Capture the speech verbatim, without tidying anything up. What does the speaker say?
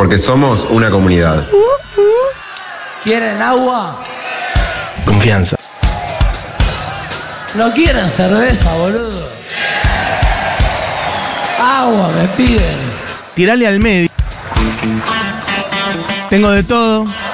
Porque somos una comunidad. ¿Quieren agua? Confianza. ¿No quieren cerveza, boludo? Agua me piden. Tirale al medio. Tengo de todo.